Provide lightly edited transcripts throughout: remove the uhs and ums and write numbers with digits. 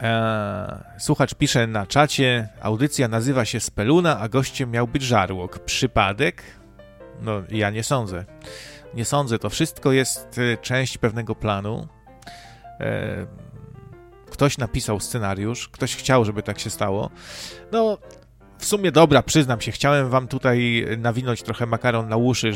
Słuchacz pisze na czacie, audycja nazywa się Speluna, a gościem miał być Żarłok. Przypadek? No, ja nie sądzę. Nie sądzę, to wszystko jest część pewnego planu. Ktoś napisał scenariusz, ktoś chciał, żeby tak się stało. No, w sumie dobra, przyznam się, chciałem wam tutaj nawinąć trochę makaron na uszy,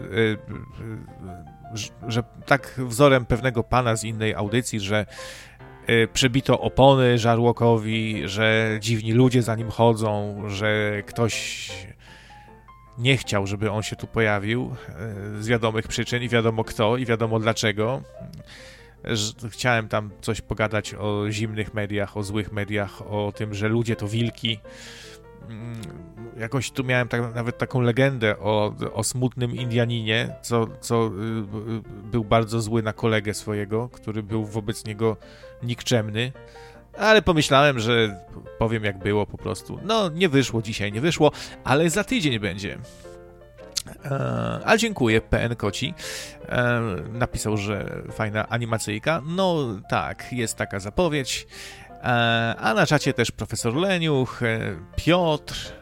że tak wzorem pewnego pana z innej audycji, że przebito opony Żarłokowi, że dziwni ludzie za nim chodzą, że ktoś nie chciał, żeby on się tu pojawił z wiadomych przyczyn i wiadomo kto i wiadomo dlaczego. Chciałem tam coś pogadać o zimnych mediach, o złych mediach, o tym, że ludzie to wilki. Jakoś tu miałem nawet taką legendę o smutnym Indianinie, co był bardzo zły na kolegę swojego, który był wobec niego nikczemny. Ale pomyślałem, że powiem jak było po prostu. No, nie wyszło dzisiaj, nie wyszło, ale za tydzień będzie. Ale dziękuję, PN Koci. Napisał, że fajna animacyjka. No tak, jest taka zapowiedź. A na czacie też profesor Leniuch, Piotr,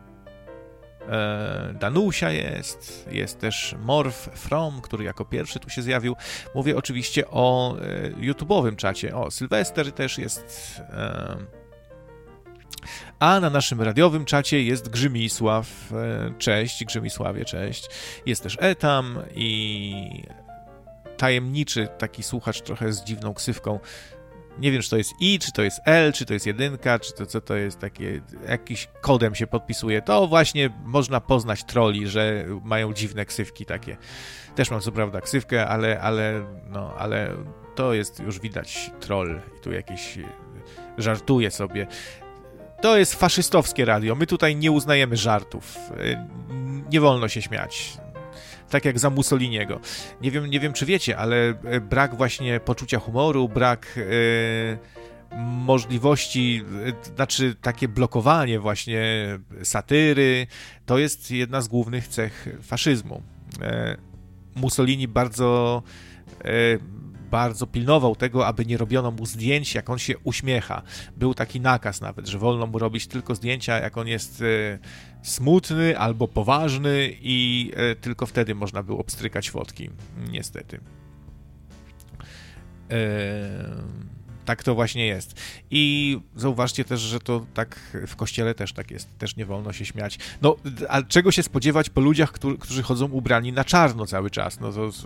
Danusia jest też Morph From, który jako pierwszy tu się zjawił. Mówię oczywiście o YouTube'owym czacie. O, Sylwester też jest. A na naszym radiowym czacie jest Grzymisław. Cześć, Grzymisławie, cześć. Jest też Etam i tajemniczy taki słuchacz trochę z dziwną ksywką. Nie wiem, czy to jest I, czy to jest L, czy to jest jedynka, czy to co to jest takie, jakiś kodem się podpisuje. To właśnie można poznać trolli, że mają dziwne ksywki takie. Też mam co prawda ksywkę, ale to jest już widać troll i tu jakiś żartuje sobie. To jest faszystowskie radio. My tutaj nie uznajemy żartów. Nie wolno się śmiać. Tak jak za Mussoliniego. Nie wiem, czy wiecie, ale brak właśnie poczucia humoru, brak możliwości, znaczy takie blokowanie właśnie satyry, to jest jedna z głównych cech faszyzmu. Mussolini bardzo pilnował tego, aby nie robiono mu zdjęć, jak on się uśmiecha. Był taki nakaz nawet, że wolno mu robić tylko zdjęcia, jak on jest smutny albo poważny i tylko wtedy można było pstrykać fotki. Niestety. Tak to właśnie jest. I zauważcie też, że to tak w kościele też tak jest. Też nie wolno się śmiać. No, a czego się spodziewać po ludziach, którzy chodzą ubrani na czarno cały czas? No to...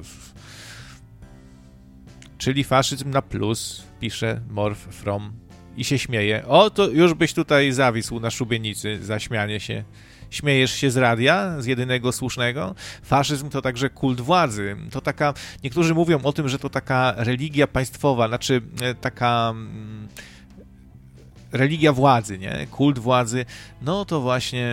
Czyli faszyzm na plus, pisze Morph From i się śmieje. O, to już byś tutaj zawisł na szubienicy za śmianie się. Śmiejesz się z radia, z jedynego słusznego? Faszyzm to także kult władzy. To taka, niektórzy mówią o tym, że to taka religia państwowa, znaczy taka religia władzy, nie? Kult władzy. No to właśnie...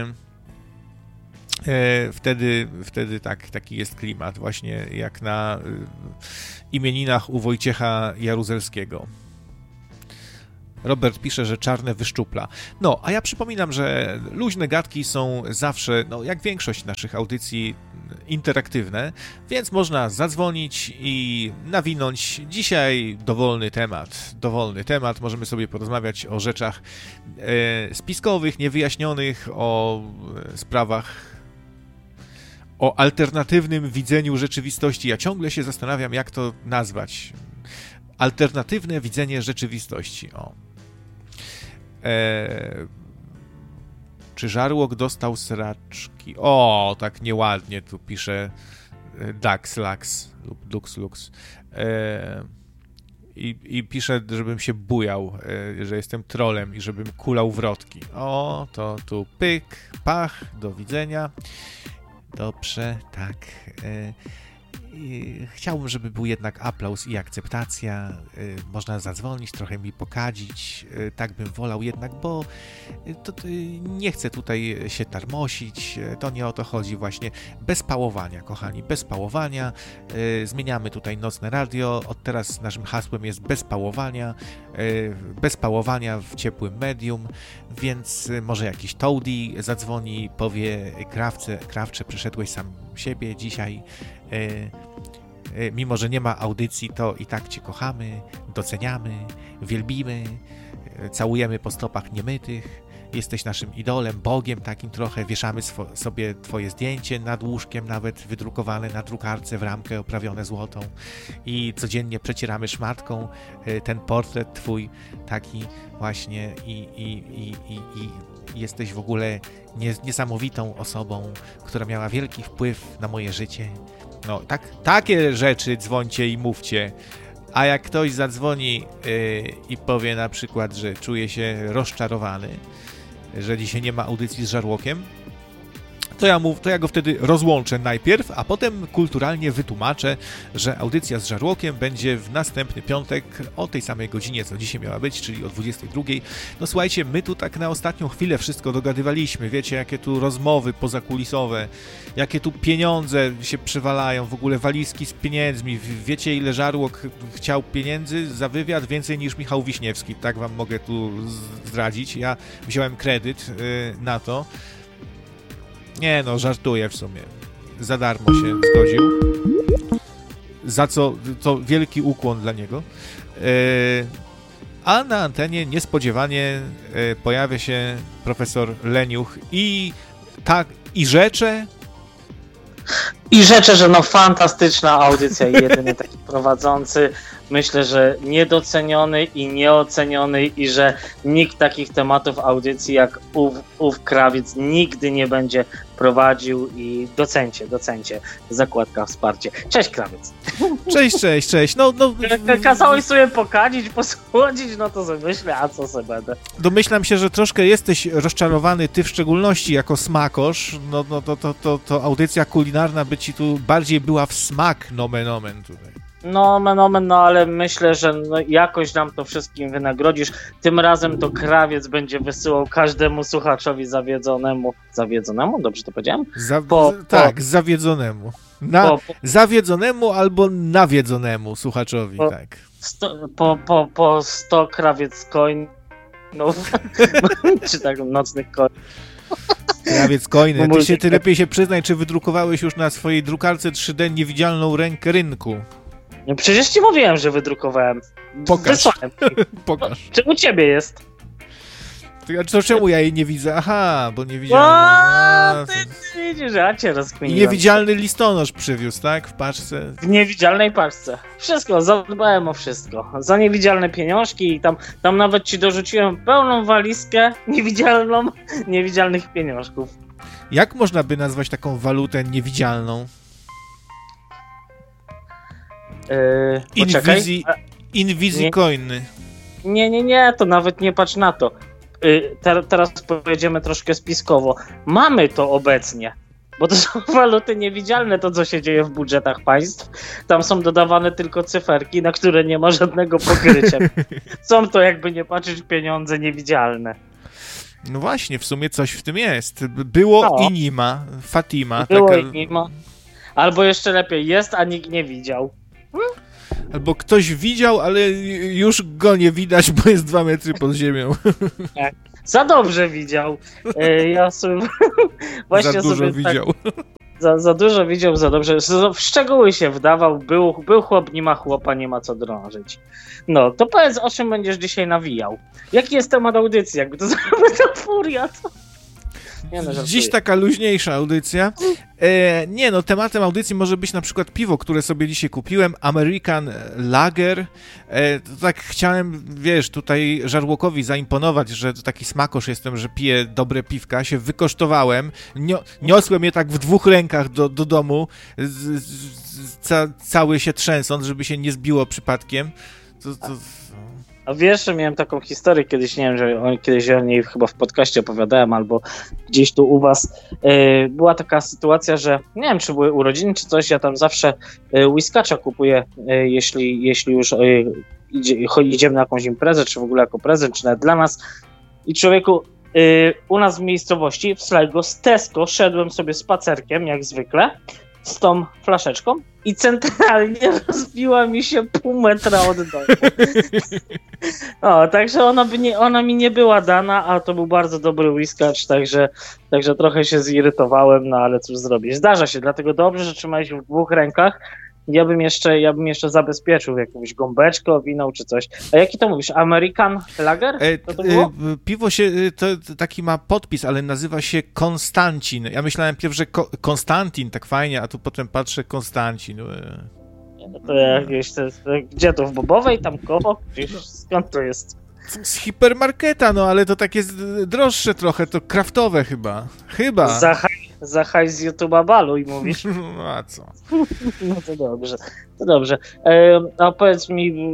Wtedy taki jest klimat, właśnie jak na imieninach u Wojciecha Jaruzelskiego. Robert pisze, że czarne wyszczupla. No, a ja przypominam, że luźne gadki są zawsze, no jak większość naszych audycji, interaktywne, więc można zadzwonić i nawinąć. Dzisiaj dowolny temat. Możemy sobie porozmawiać o rzeczach spiskowych, niewyjaśnionych, o sprawach, o alternatywnym widzeniu rzeczywistości. Ja ciągle się zastanawiam, jak to nazwać. Alternatywne widzenie rzeczywistości. O. Czy Żarłok dostał sraczki? O, tak nieładnie tu pisze Daxlax lub Duxlux. I pisze, żebym się bujał, że jestem trolem i żebym kulał wrotki. O, to tu pyk, pach, do widzenia. Dobrze, tak. Chciałbym, żeby był jednak aplauz i akceptacja. Można zadzwonić, trochę mi pokadzić. Tak bym wolał jednak, bo to nie chcę tutaj się tarmosić. To nie o to chodzi właśnie. Bez pałowania, kochani, bez pałowania. Zmieniamy tutaj nocne radio. Od teraz naszym hasłem jest bez pałowania. Bez pałowania w ciepłym medium. Więc może jakiś Toady zadzwoni, powie: Krawcze, przyszedłeś sam siebie dzisiaj. Mimo że nie ma audycji, to i tak Cię kochamy, doceniamy, wielbimy. całujemy po stopach niemytych, jesteś naszym idolem, Bogiem takim trochę, wieszamy sobie twoje zdjęcie nad łóżkiem, nawet wydrukowane na drukarce w ramkę oprawione złotą i codziennie przecieramy szmatką ten portret twój taki właśnie i jesteś w ogóle niesamowitą osobą, która miała wielki wpływ na moje życie. No, takie rzeczy dzwońcie i mówcie. A jak ktoś zadzwoni i powie na przykład, że czuje się rozczarowany, że dzisiaj nie ma audycji z Żarłokiem, to ja go wtedy rozłączę najpierw, a potem kulturalnie wytłumaczę, że audycja z Żarłokiem będzie w następny piątek o tej samej godzinie, co dzisiaj miała być, czyli o 22. No słuchajcie, my tu tak na ostatnią chwilę wszystko dogadywaliśmy, wiecie, jakie tu rozmowy pozakulisowe, jakie tu pieniądze się przewalają, w ogóle walizki z pieniędzmi, wiecie, ile Żarłok chciał pieniędzy za wywiad? Więcej niż Michał Wiśniewski, tak wam mogę tu zdradzić. Ja wziąłem kredyt na to. Nie no, żartuję w sumie. Za darmo się zgodził. Za co to wielki ukłon dla niego. A na antenie niespodziewanie pojawia się profesor Leniuch i rzecze... I rzeczę, że no fantastyczna audycja i jedyny taki prowadzący. Myślę, że niedoceniony i nieoceniony i że nikt takich tematów audycji jak ów krawiec nigdy nie będzie prowadził i docencie. Zakładka wsparcie. Cześć krawiec. Cześć. No, kazałeś sobie pokadzić, posłodzić, no to sobie myślę, a co sobie będę. Domyślam się, że troszkę jesteś rozczarowany, ty w szczególności jako smakosz, no to audycja kulinarna by ci tu bardziej była w smak, nomen omen tutaj. No, ale myślę, że jakoś nam to wszystkim wynagrodzisz. Tym razem to krawiec będzie wysyłał każdemu słuchaczowi zawiedzonemu. Zawiedzonemu? Dobrze to powiedziałem? Zawiedzonemu. Zawiedzonemu albo nawiedzonemu słuchaczowi, tak. Po 100 krawiec coinów. Czy tak, nocnych coinów. Krawiec coiny. Ty lepiej się przyznaj, czy wydrukowałeś już na swojej drukarce 3D niewidzialną rękę rynku. No przecież ci mówiłem, że wydrukowałem. Pokaż. Czy u ciebie jest? To czemu ja jej nie widzę? Aha, bo niewidzialny. Ty widzisz, że ja cię rozkminiłem. Niewidzialny listonosz przywiózł, tak? W paczce. W niewidzialnej paczce. Wszystko, zadbałem o wszystko. Za niewidzialne pieniążki i tam nawet ci dorzuciłem pełną walizkę niewidzialnych pieniążków. Jak można by nazwać taką walutę niewidzialną? Invisi coiny. Nie, to nawet nie patrz na to. Teraz pojedziemy troszkę spiskowo. Mamy to obecnie, bo to są waluty niewidzialne, to co się dzieje w budżetach państw. Tam są dodawane tylko cyferki, na które nie ma żadnego pokrycia. Są to, jakby nie patrzeć, pieniądze niewidzialne. No właśnie, w sumie coś w tym jest. Było i nie ma. Fatima. Było i nie ma. Albo jeszcze lepiej, jest, a nikt nie widział. Albo ktoś widział, ale już go nie widać, bo jest 2 metry pod ziemią. Tak. Za dobrze widział. Ja sobie właśnie za dużo sobie widział. Tak, za dużo widział, za dobrze. W szczegóły się wdawał. Był chłop, nie ma chłopa, nie ma co drążyć. No, to powiedz, o czym będziesz dzisiaj nawijał. Jaki jest temat audycji? Jakby to zrobił ta furia, to... Dziś taka luźniejsza audycja. Tematem audycji może być na przykład piwo, które sobie dzisiaj kupiłem, American Lager. Tak chciałem, tutaj Żarłokowi zaimponować, że taki smakosz jestem, że piję dobre piwka, się wykosztowałem, niosłem je tak w 2 rękach do domu, cały się trzęsąc, żeby się nie zbiło przypadkiem. A wiesz, że miałem taką historię kiedyś, nie wiem, że kiedyś o niej chyba w podcaście opowiadałem, albo gdzieś tu u was. Była taka sytuacja, że nie wiem, czy były urodziny, czy coś, ja tam zawsze whiskacza kupuję, jeśli już idziemy na jakąś imprezę, czy w ogóle jako prezent, czy nawet dla nas. I człowieku, u nas w miejscowości, w Sligo, z Tesco szedłem sobie spacerkiem, jak zwykle, z tą flaszeczką i centralnie rozbiła mi się pół metra od domu. No, także ona mi nie była dana, a to był bardzo dobry whiskacz, także trochę się zirytowałem, no ale cóż zrobić. Zdarza się, dlatego dobrze, że trzymałeś w 2 rękach ja bym jeszcze zabezpieczył jakąś gąbeczkę, owinął czy coś. A jaki to mówisz? American Lager? To było? Piwo to taki ma podpis, ale nazywa się Konstancin. Ja myślałem pierw, że Konstantin, tak fajnie, a tu potem patrzę Konstancin. No to jakieś, gdzie to, w Bobowej, tam koło? Skąd to jest? Z hipermarketa, no ale to takie droższe trochę, to kraftowe chyba. Za hajs z YouTube'a baluj, mówisz? No a co? No to dobrze. A powiedz mi,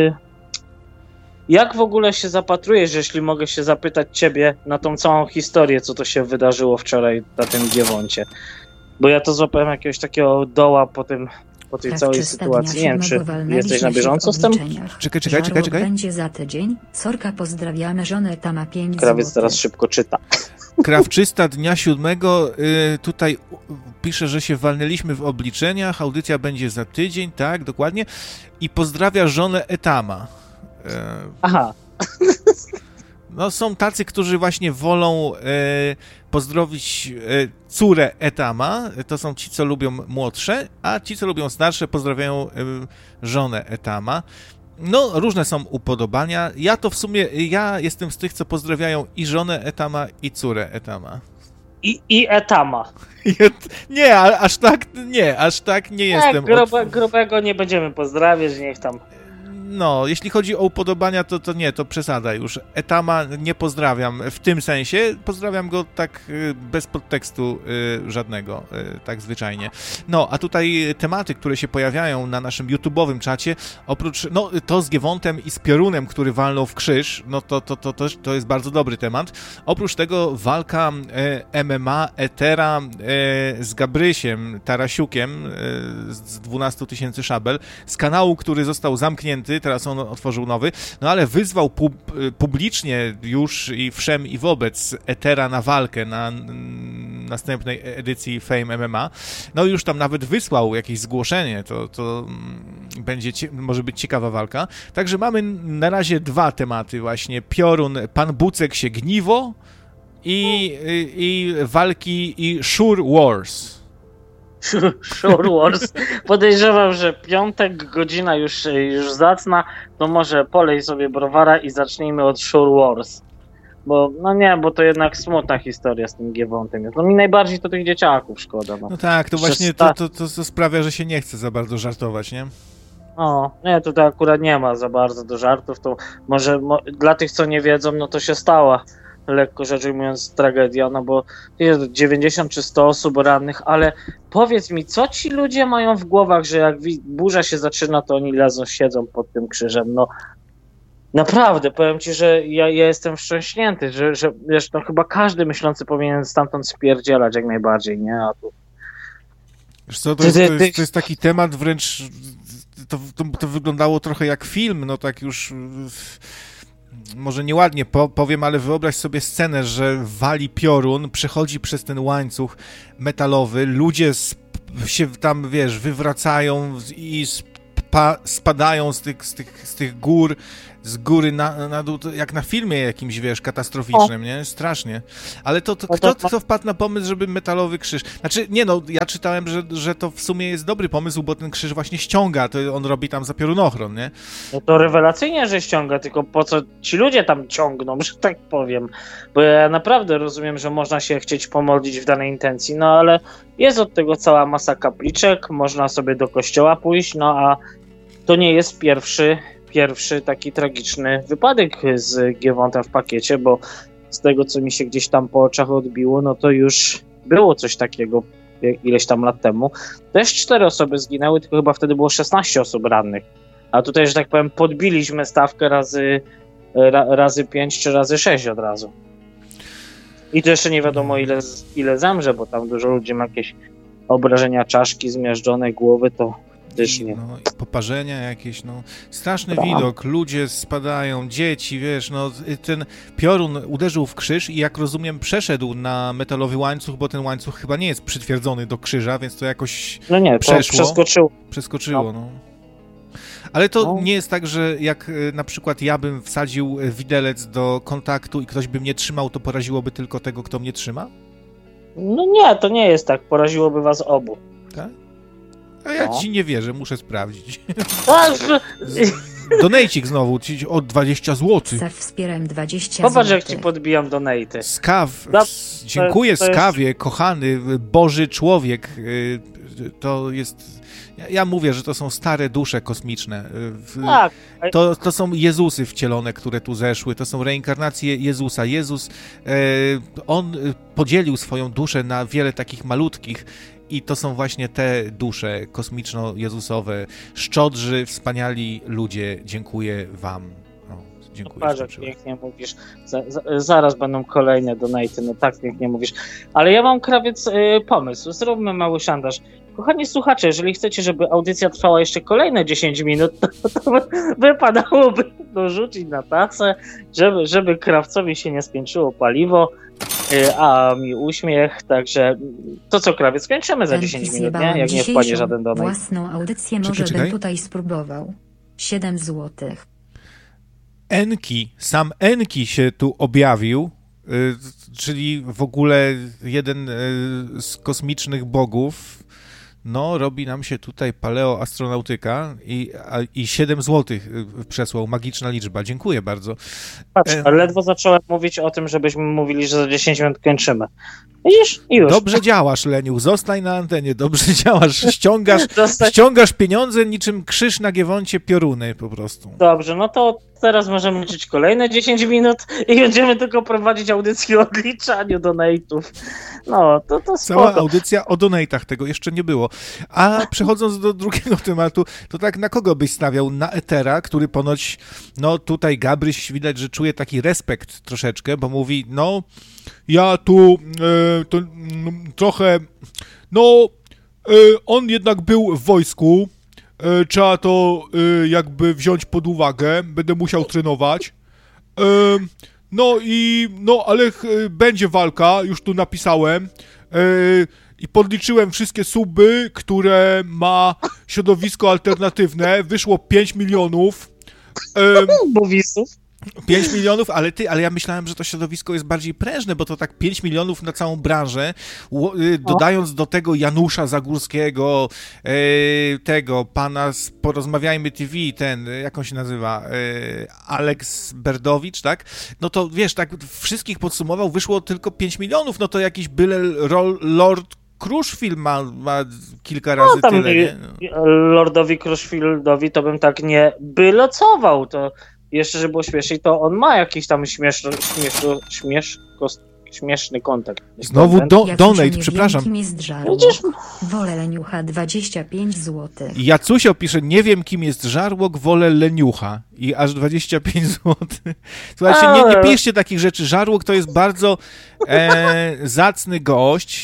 jak w ogóle się zapatrujesz, jeśli mogę się zapytać ciebie, na tą całą historię, co to się wydarzyło wczoraj na tym Giewoncie? Bo ja to złapałem jakiegoś takiego doła po tej całej sytuacji. Nie wiem, czy jesteś na bieżąco z tym? Czekaj. Będzie za tydzień. Sorka, pozdrawiamy żonę, ta ma 5 Krawiec złotych. teraz szybko czyta. Krawczysta dnia 7 tutaj pisze, że się walnęliśmy w obliczeniach, audycja będzie za tydzień, tak, dokładnie. I pozdrawia żonę Etama. Aha. No są tacy, którzy właśnie wolą pozdrowić córę Etama, to są ci, co lubią młodsze, a ci, co lubią starsze, pozdrawiają żonę Etama. No, różne są upodobania. Ja jestem z tych, co pozdrawiają i żonę Etama, i córę Etama. I Etama. Aż tak nie jestem. Grubego nie będziemy pozdrawiać, niech tam... No, jeśli chodzi o upodobania, to nie, to przesada już. Etama nie pozdrawiam w tym sensie, pozdrawiam go tak bez podtekstu żadnego, tak zwyczajnie. No, a tutaj tematy, które się pojawiają na naszym YouTube'owym czacie, oprócz, no, to z Giewontem i z Piorunem, który walnął w krzyż, no to jest bardzo dobry temat. Oprócz tego walka MMA Etera z Gabrysiem, Tarasiukiem z 12 000 szabel, z kanału, który został zamknięty, teraz on otworzył nowy, no ale wyzwał publicznie już i wszem i wobec Etera na walkę na następnej edycji Fame MMA. No już tam nawet wysłał jakieś zgłoszenie, to będzie, może być ciekawa walka. Także mamy na razie dwa tematy właśnie. Piorun, Pan Bucek się gniwo i walki i Sure Wars. Sure Wars. Podejrzewam, że piątek, godzina już zacna, to może polej sobie browara i zacznijmy od Sure Wars. Bo to jednak smutna historia z tym Giewontem jest. No mi najbardziej to tych dzieciaków szkoda. No tak, to właśnie to sprawia, że się nie chce za bardzo żartować, nie? Nie, tutaj akurat nie ma za bardzo do żartów, to może dla tych, co nie wiedzą, no to się stała, lekko rzecz ujmując, tragedia, no bo jest 90 czy 100 osób rannych, ale powiedz mi, co ci ludzie mają w głowach, że jak burza się zaczyna, to oni siedzą pod tym krzyżem, no naprawdę, powiem ci, że ja jestem wstrząśnięty, że wiesz, no chyba każdy myślący powinien stamtąd spierdzielać jak najbardziej, nie? A tu... Wiesz co, to jest taki temat wręcz, to wyglądało trochę jak film, no tak już... Może nieładnie powiem, ale wyobraź sobie scenę, że wali piorun, przechodzi przez ten łańcuch metalowy, ludzie się tam, wiesz, wywracają i spadają z tych gór, z góry na dół, jak na filmie jakimś, wiesz, katastroficznym, nie? Strasznie. Ale kto wpadł na pomysł, żeby metalowy krzyż... Znaczy, nie no, ja czytałem, że to w sumie jest dobry pomysł, bo ten krzyż właśnie ściąga, to on robi tam za piorunochron, nie? No to rewelacyjnie, że ściąga, tylko po co ci ludzie tam ciągną, że tak powiem. Bo ja naprawdę rozumiem, że można się chcieć pomodlić w danej intencji, no ale jest od tego cała masa kapliczek, można sobie do kościoła pójść, no a to nie jest pierwszy taki tragiczny wypadek z Giewontem w pakiecie, bo z tego, co mi się gdzieś tam po oczach odbiło, no to już było coś takiego ileś tam lat temu. Też 4 osoby zginęły, tylko chyba wtedy było 16 osób rannych. A tutaj, że tak powiem, podbiliśmy stawkę razy 5 czy razy 6 od razu. I to jeszcze nie wiadomo ile zemrze, bo tam dużo ludzi ma jakieś obrażenia czaszki, zmiażdżone głowy, to też nie. No, poparzenia jakieś, no. Straszny widok, ludzie spadają, dzieci, wiesz, no. Ten piorun uderzył w krzyż i jak rozumiem przeszedł na metalowy łańcuch, bo ten łańcuch chyba nie jest przytwierdzony do krzyża, więc to jakoś przeskoczyło, no. Ale to nie jest tak, że jak na przykład ja bym wsadził widelec do kontaktu i ktoś by mnie trzymał, to poraziłoby tylko tego, kto mnie trzyma? No nie, to nie jest tak. Poraziłoby was obu. Tak? A ja ci nie wierzę, muszę sprawdzić. Boże. Donejcik znowu, o 20 zł. Saw wspieram 20 Popatrz, zł. jak ci podbijam donaty. Skaw, No, dziękuję to jest- Skawie, kochany, Boży człowiek. To jest... Ja mówię, że to są stare dusze kosmiczne. Tak. To są Jezusy wcielone, które tu zeszły. To są reinkarnacje Jezusa. Jezus, on podzielił swoją duszę na wiele takich malutkich i to są właśnie te dusze kosmiczno-jezusowe. Szczodrzy, wspaniali ludzie. Dziękuję wam. Dziękuję. Patrz, jak pięknie mówisz. Zaraz będą kolejne donaty, no tak pięknie mówisz. Ale ja mam, krawiec, pomysł. Zróbmy mały szantaż. Kochani słuchacze, jeżeli chcecie, żeby audycja trwała jeszcze kolejne 10 minut, to wypadałoby dorzucić na tacę, żeby krawcowi się nie skończyło paliwo, a mi uśmiech. Także to co, krawiec, skończymy za 10 minut, nie? Jak nie wpadnie żaden donat. Własną audycję może bym tutaj spróbował. 7 złotych. Sam Enki się tu objawił, czyli w ogóle jeden z kosmicznych bogów. No, robi nam się tutaj paleoastronautyka i 7 zł przesłał, magiczna liczba. Dziękuję bardzo. Patrz, ale ledwo zacząłem mówić o tym, żebyśmy mówili, że za 10 minut kończymy. Widzisz? I już. Dobrze działasz, Leniu, zostań na antenie, dobrze działasz, ściągasz pieniądze niczym krzyż na Giewoncie pioruny po prostu. Dobrze, no to teraz możemy liczyć kolejne 10 minut i będziemy tylko prowadzić audycję o odliczaniu donate'ów. No, to spoko. Cała audycja o donatach, tego jeszcze nie było. A przechodząc do drugiego tematu, to tak na kogo byś stawiał? Na Etera, który ponoć, no tutaj Gabryś widać, że czuje taki respekt troszeczkę, bo mówi, no ja tu trochę, on jednak był w wojsku, trzeba to jakby wziąć pod uwagę, będę musiał trenować, ale będzie walka, już tu napisałem i podliczyłem wszystkie suby, które ma środowisko alternatywne, wyszło 5 milionów. Bowisów. 5 milionów, ale ja myślałem, że to środowisko jest bardziej prężne, bo to tak 5 milionów na całą branżę, dodając do tego Janusza Zagórskiego, tego pana z Porozmawiajmy TV, jak on się nazywa, Aleks Berdowicz, tak? No to wiesz, tak wszystkich podsumował, wyszło tylko 5 milionów, no to jakiś byle Lord Kruszwil ma kilka razy tyle, nie? Lordowi Kruszwildowi to bym tak nie bylocował, to jeszcze, żeby było śmieszniej, to on ma jakiś tam śmieszny kontakt. Znowu donate, przepraszam. Kim jest wolę Leniucha 25 zł. Jacusio pisze, nie wiem kim jest Żarłok, wolę Leniucha. I aż 25 zł. Słuchajcie, nie piszcie takich rzeczy. Żarłok to jest bardzo zacny gość.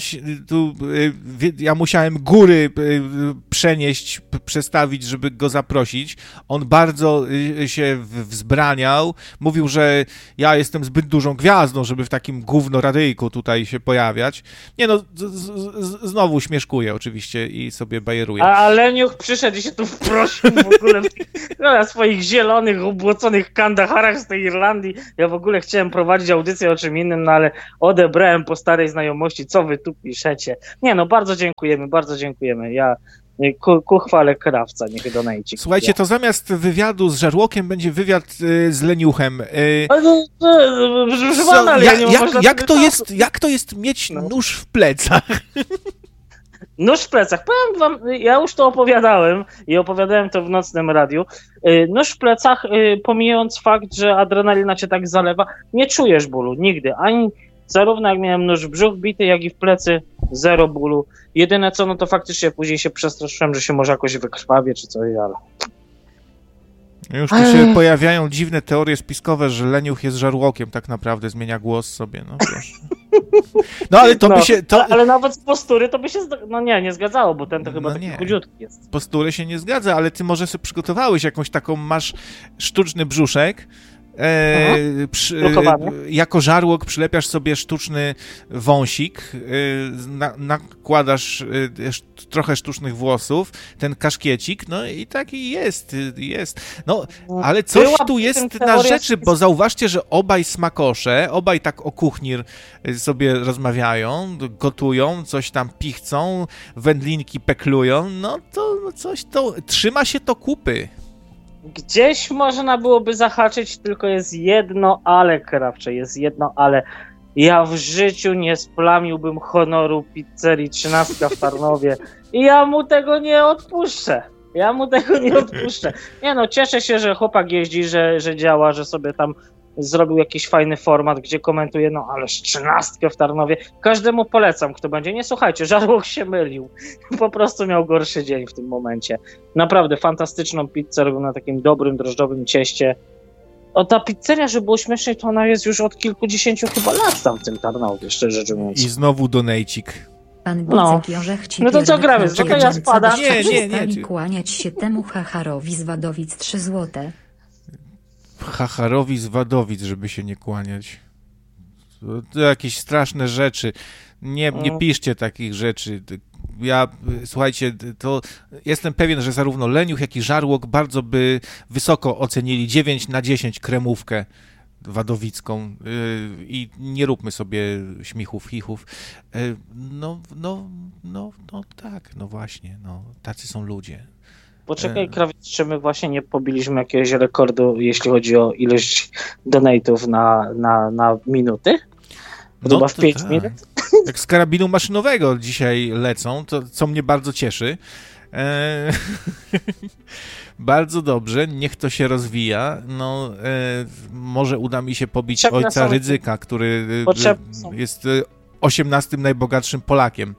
Ja musiałem góry przestawić, żeby go zaprosić. On bardzo się wzbraniał. Mówił, że ja jestem zbyt dużą gwiazdą, żeby w takim gównoradyjku tutaj się pojawiać. Nie no, znowu śmieszkuje oczywiście i sobie bajeruje. A Leniuch przyszedł i się tu wprosił w ogóle na swoich zielonych, ubłoconych kandaharach z tej Irlandii. Ja w ogóle chciałem prowadzić audycję o czym innym, no ale odebrałem po starej znajomości, co wy tu piszecie. Nie no, bardzo dziękujemy. Ja ku chwale krawca, niech donajcik. Słuchajcie, to zamiast wywiadu z Żarłokiem będzie wywiad z Leniuchem. Jak to jest mieć nóż w plecach? Nóż w plecach. Powiem wam, ja już to opowiadałem i opowiadałem to w nocnym radiu. Nóż w plecach, pomijając fakt, że adrenalina cię tak zalewa, nie czujesz bólu nigdy. Ani zarówno jak miałem nóż w brzuch bity, jak i w plecy, zero bólu. Jedyne co, no to faktycznie później się przestraszyłem, że się może jakoś wykrwawię czy coś, ale... Już tu się pojawiają dziwne teorie spiskowe, że Leniuch jest Żarłokiem, tak naprawdę zmienia głos sobie, no proszę. No ale to by się... Ale nawet z postury to by się... nie zgadzało, bo ten to chyba taki chudziutki jest. Postury się nie zgadza, ale ty może sobie przygotowałeś jakąś taką, masz sztuczny brzuszek jako żarłok przylepiasz sobie sztuczny wąsik, nakładasz trochę sztucznych włosów, ten kaszkiecik, no i taki jest. No, ale coś tu jest na rzeczy, bo zauważcie, że obaj smakosze, obaj tak o kuchni sobie rozmawiają, gotują, coś tam pichcą, wędlinki peklują, no to coś to, trzyma się to kupy. Gdzieś można byłoby zahaczyć, tylko jest jedno ale, Krawcze, jest jedno ale. Ja w życiu nie splamiłbym honoru pizzerii 13 w Tarnowie i ja mu tego nie odpuszczę. Nie no, cieszę się, że chłopak jeździ, że działa, że sobie tam zrobił jakiś fajny format, gdzie komentuje, no ale 13 w Tarnowie. Każdemu polecam, kto będzie. Nie słuchajcie, żarłok się mylił. Po prostu miał gorszy dzień w tym momencie. Naprawdę fantastyczną pizzę robił na takim dobrym, drożdżowym cieście. Ta pizzeria, żeby było śmieszniej, to ona jest już od kilkudziesięciu chyba lat tam w tym Tarnowie, szczerze mówiąc. I znowu donejcik. Pan Bicek Jorzech ci no to co gramy? No to ja spadam. Nie. Kłaniać się temu Hacharowi z Wadowic 3 złote. Hacharowi z Wadowic, żeby się nie kłaniać. To jakieś straszne rzeczy. Nie piszcie takich rzeczy. Słuchajcie, to jestem pewien, że zarówno Leniuch, jak i Żarłok bardzo by wysoko ocenili 9/10 kremówkę wadowicką i nie róbmy sobie śmichów, chichów. Tak, no właśnie, tacy są ludzie. Poczekaj, Krawiec, czy my właśnie nie pobiliśmy jakiegoś rekordu, jeśli chodzi o ilość donate'ów na minuty? To chyba w 5 minut? Jak z karabinu maszynowego dzisiaj lecą, to co mnie bardzo cieszy. Bardzo dobrze, niech to się rozwija. Może uda mi się pobić Potrzebne ojca Rydzyka, który jest 18. najbogatszym Polakiem.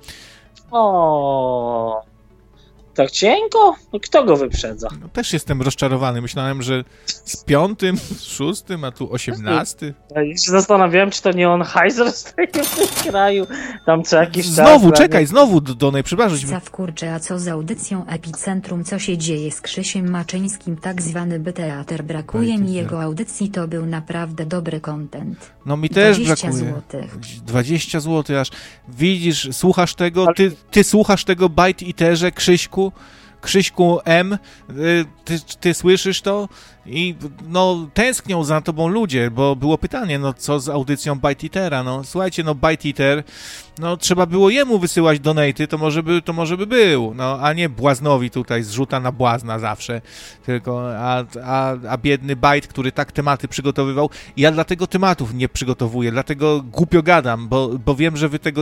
O, tak cienko? Kto go wyprzedza? No, też jestem rozczarowany. Myślałem, że z 5., 6., a tu 18. Ja się zastanawiałem, czy to nie on hajzer stoi w tym kraju. Tam co jakiś znowu, czekaj, znowu Donej, przepraszam. Staw kurczę, a co z audycją Epicentrum? Co się dzieje z Krzysiem Maczyńskim? Tak zwany teatr. Brakuje mi jego audycji, to był naprawdę dobry content. No mi też 20 brakuje. Złotych. 20 zł aż. Widzisz, słuchasz tego? Ty słuchasz tego Bite Eaterze, Krzyśku M, ty słyszysz to? I tęsknią za tobą ludzie, bo było pytanie, co z audycją Bite Eatera? Słuchajcie, Bite Eater, trzeba było jemu wysyłać donaty, to może by był, a nie Błaznowi tutaj zrzuta na Błazna zawsze, tylko, a biedny Bite, który tak tematy przygotowywał, ja dlatego tematów nie przygotowuję, dlatego głupio gadam, bo wiem, że wy tego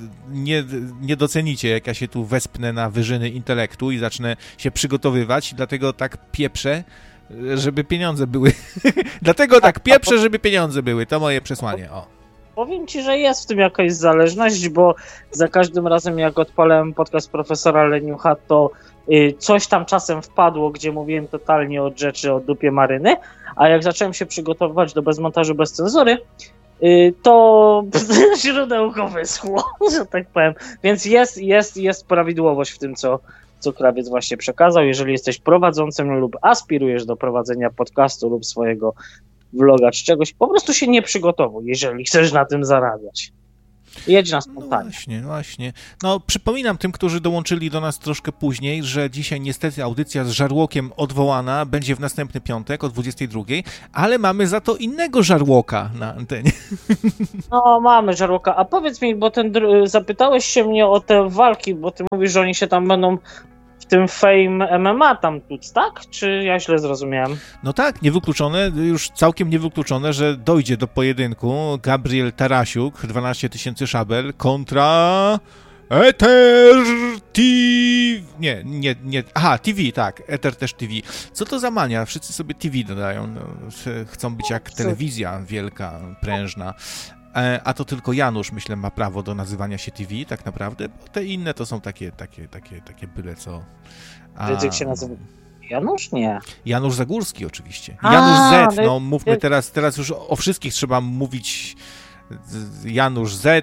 nie docenicie, jak ja się tu wespnę na wyżyny intelektu i zacznę się przygotowywać, dlatego tak pieprzę, żeby pieniądze były. Dlatego tak pieprzę, żeby pieniądze były. To moje przesłanie. O. Powiem ci, że jest w tym jakaś zależność, bo za każdym razem jak odpalałem podcast profesora Leniucha, to coś tam czasem wpadło, gdzie mówiłem totalnie od rzeczy o dupie maryny, a jak zacząłem się przygotowywać do bezmontażu, bez cenzury, to źródełko wyschło, że tak powiem. Więc jest prawidłowość w tym, co Krawiec właśnie przekazał. Jeżeli jesteś prowadzącym lub aspirujesz do prowadzenia podcastu lub swojego vloga czy czegoś, po prostu się nie przygotowuj, jeżeli chcesz na tym zarabiać. Jedź na spontanie. Właśnie. Przypominam tym, którzy dołączyli do nas troszkę później, że dzisiaj niestety audycja z Żarłokiem odwołana będzie w następny piątek o 22:00, ale mamy za to innego Żarłoka na antenie. Mamy Żarłoka. A powiedz mi, bo zapytałeś się mnie o te walki, bo ty mówisz, że oni się tam będą w tym Fame MMA tam tuc, tak? Czy ja źle zrozumiałem? No tak, niewykluczone, już całkiem niewykluczone, że dojdzie do pojedynku Gabriel Tarasiuk, 12 000 szabel kontra Ether TV. Nie. Aha, TV, tak. Ether też TV. Co to za mania? Wszyscy sobie TV dodają. Chcą być jak telewizja wielka, prężna. A to tylko Janusz, myślę, ma prawo do nazywania się TV, tak naprawdę, bo te inne to są takie byle co. Rydzyk się nazywa Janusz? Nie. Janusz Zagórski oczywiście. Janusz Z, mówmy teraz już o wszystkich trzeba mówić. Janusz Z.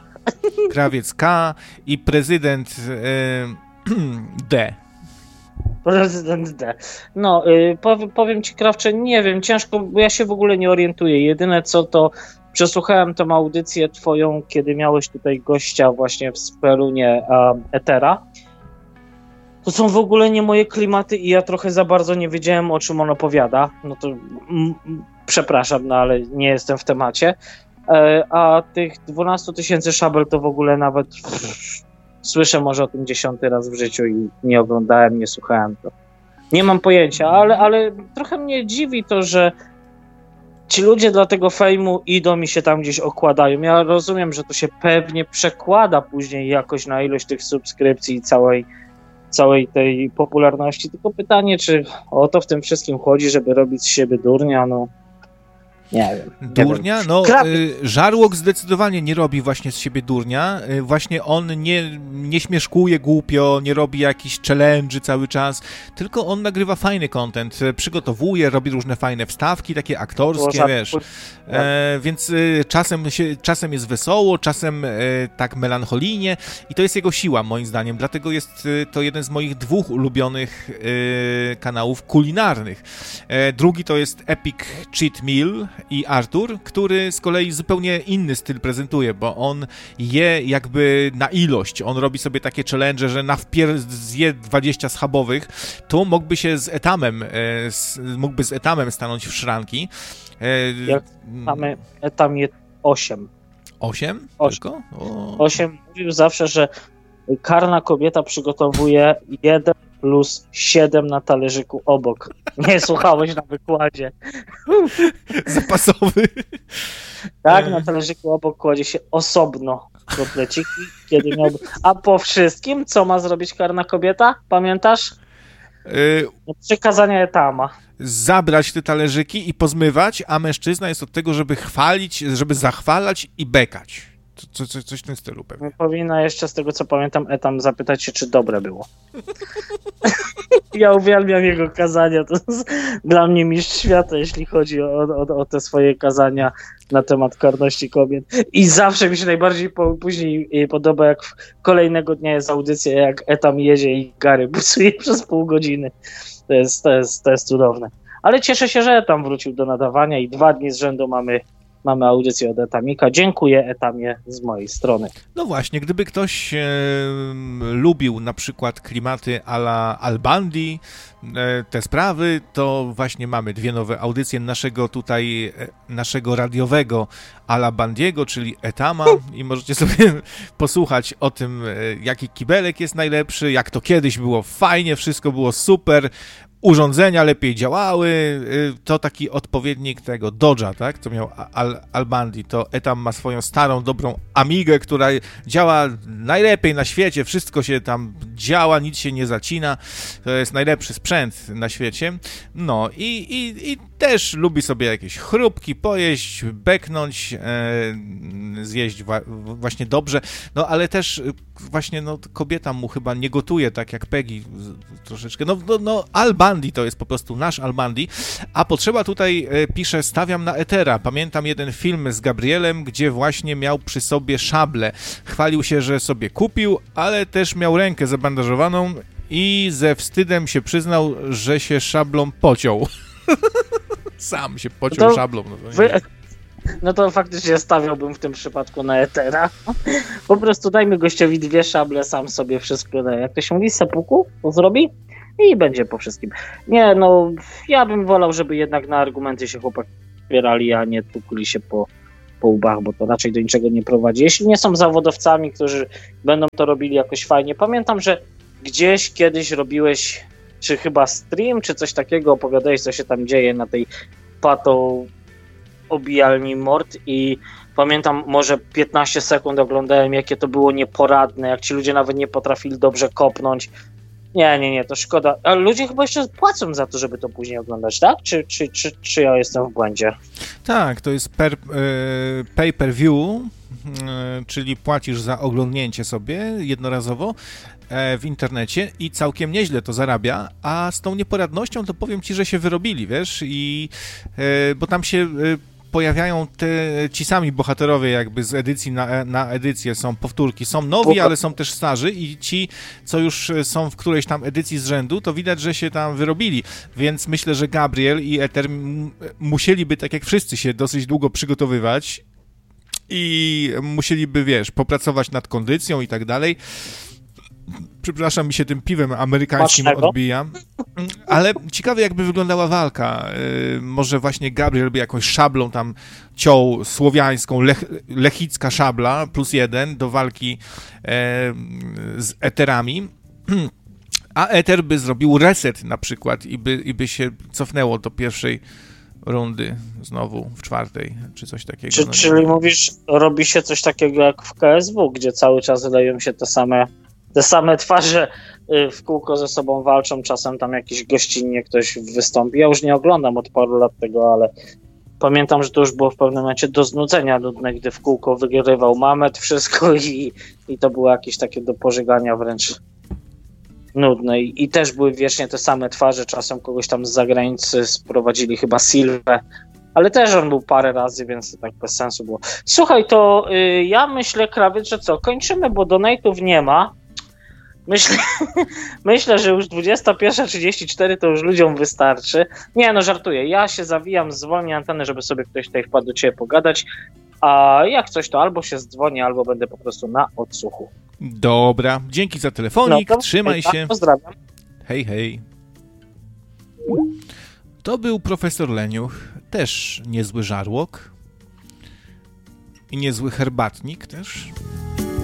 Krawiec K i prezydent D. Prezydent D. No, powiem ci, Krawcze, nie wiem, ciężko, bo ja się w ogóle nie orientuję. Jedyne co to, przesłuchałem tą audycję twoją, kiedy miałeś tutaj gościa właśnie w Spelunie Etera. To są w ogóle nie moje klimaty i ja trochę za bardzo nie wiedziałem, o czym on opowiada. No to przepraszam, no ale nie jestem w temacie. A tych 12 000 szabel to w ogóle nawet słyszę może o tym 10. raz w życiu i nie oglądałem, nie słuchałem to. Nie mam pojęcia, ale trochę mnie dziwi to, że ci ludzie dla tego fejmu idą i się tam gdzieś okładają. Ja rozumiem, że to się pewnie przekłada później jakoś na ilość tych subskrypcji i całej tej popularności. Tylko pytanie, czy o to w tym wszystkim chodzi, żeby robić z siebie durnia, no nie wiem. Durnia? No, Żarłok zdecydowanie nie robi właśnie z siebie durnia. Właśnie on nie śmieszkuje głupio, nie robi jakichś challenge'y cały czas, tylko on nagrywa fajny content, przygotowuje, robi różne fajne wstawki, takie aktorskie, wiesz. Więc czasem jest wesoło, czasem tak melancholijnie i to jest jego siła, moim zdaniem. Dlatego jest to jeden z moich 2 ulubionych kanałów kulinarnych. Drugi to jest Epic Cheat Meal i Artur, który z kolei zupełnie inny styl prezentuje, bo on je jakby na ilość. On robi sobie takie challenge, że zje 20 schabowych, to mógłby z etamem stanąć w szranki. Jak mamy etam je 8. 8? 8. 8 mówił zawsze, że karna kobieta przygotowuje 1 plus 7 na talerzyku obok. Nie słuchałeś na wykładzie. Zapasowy. Tak, na talerzyku obok kładzie się osobno kotleciki, kiedy miałby... A po wszystkim, co ma zrobić karna kobieta? Pamiętasz? Przykazania etama. Zabrać te talerzyki i pozmywać, a mężczyzna jest od tego, żeby chwalić, żeby zachwalać i bekać. Coś w tym stylu pewnie. Powinna jeszcze, z tego co pamiętam, etam zapytać się, czy dobre było. Ja uwielbiam jego kazania. To jest dla mnie mistrz świata, jeśli chodzi o te swoje kazania na temat karności kobiet. I zawsze mi się najbardziej później podoba, jak kolejnego dnia jest audycja, jak etam jedzie i Gary busuje przez pół godziny. To jest cudowne. Ale cieszę się, że etam wrócił do nadawania i 2 dni z rzędu mamy audycję od Etamika. Dziękuję Etamie z mojej strony. No właśnie, gdyby ktoś lubił na przykład klimaty a la Al Bundy, te sprawy, to właśnie mamy 2 nowe audycje naszego radiowego Ala Bandiego, czyli Etama i możecie sobie posłuchać o tym, jaki kibelek jest najlepszy, jak to kiedyś było fajnie, wszystko było super, urządzenia lepiej działały, to taki odpowiednik tego Dodge'a, tak, co miał Al Bundy, to Etam ma swoją starą, dobrą Amigę, która działa najlepiej na świecie, wszystko się tam działa, nic się nie zacina, to jest najlepszy sprzęt na świecie, no i też lubi sobie jakieś chrupki pojeść, beknąć, zjeść właśnie dobrze, no ale też właśnie no kobieta mu chyba nie gotuje tak jak Peggy troszeczkę, no Al Bundy to jest po prostu nasz Al Bundy, a Potrzeba tutaj pisze, stawiam na Etera, pamiętam jeden film z Gabrielem, gdzie właśnie miał przy sobie szablę, chwalił się, że sobie kupił, ale też miał rękę zabandażowaną i ze wstydem się przyznał, że się szablą pociął. Sam się pociął szablą. No to faktycznie stawiałbym w tym przypadku na Etera. Po prostu dajmy gościowi 2 szable, sam sobie wszystko, jak to się mówi, sepuku, to zrobi i będzie po wszystkim. Nie, no ja bym wolał, żeby jednak na argumenty się chłopaki wspierali, a nie tukli się po łbach, bo to raczej do niczego nie prowadzi. Jeśli nie są zawodowcami, którzy będą to robili jakoś fajnie. Pamiętam, że gdzieś kiedyś robiłeś, czy chyba stream, czy coś takiego, opowiadałeś, co się tam dzieje na tej obijalni mord i pamiętam, może 15 sekund oglądałem, jakie to było nieporadne, jak ci ludzie nawet nie potrafili dobrze kopnąć. Nie, to szkoda. Ale ludzie chyba jeszcze płacą za to, żeby to później oglądać, tak? Czy ja jestem w błędzie? Tak, to jest pay per view, czyli płacisz za oglądnięcie sobie jednorazowo w internecie i całkiem nieźle to zarabia, a z tą nieporadnością to powiem ci, że się wyrobili, wiesz, bo tam się pojawiają ci sami bohaterowie jakby z edycji na edycję, są powtórki, są nowi, ale są też starzy i ci, co już są w którejś tam edycji z rzędu, to widać, że się tam wyrobili, więc myślę, że Gabriel i Ether musieliby, tak jak wszyscy, się dosyć długo przygotowywać i musieliby, wiesz, popracować nad kondycją i tak dalej. Przepraszam, mi się tym piwem amerykańskim odbija. Ale ciekawe, jakby wyglądała walka. Może właśnie Gabriel by jakąś szablą tam ciął słowiańską, lechicka szabla +1 do walki z Eterami. A Ether by zrobił reset na przykład i by się cofnęło do pierwszej rundy znowu w czwartej, czy coś takiego. Czyli mówisz, robi się coś takiego jak w KSW, gdzie cały czas leją się te same twarze w kółko ze sobą walczą, czasem tam jakiś gościnnie ktoś wystąpi. Ja już nie oglądam od paru lat tego, ale pamiętam, że to już było w pewnym momencie do znudzenia nudne, gdy w kółko wygrywał Mamet wszystko i to było jakieś takie do pożygania wręcz nudne. I też były wiecznie te same twarze, czasem kogoś tam z zagranicy sprowadzili, chyba Silvę, ale też on był parę razy, więc to tak bez sensu było. Słuchaj, to ja myślę, Krawiec, że co, kończymy, bo donate'ów nie ma. Myślę, że już 21:34 to już ludziom wystarczy. Nie, no żartuję. Ja się zawijam, zwolnię antenę, żeby sobie ktoś tutaj wpadł do ciebie pogadać. A jak coś, to albo się zdzwoni, albo będę po prostu na odsłuchu. Dobra, dzięki za telefonik, no to, trzymaj się. Pozdrawiam. Hej, hej. To był profesor Leniuch, też niezły żarłok i niezły herbatnik też.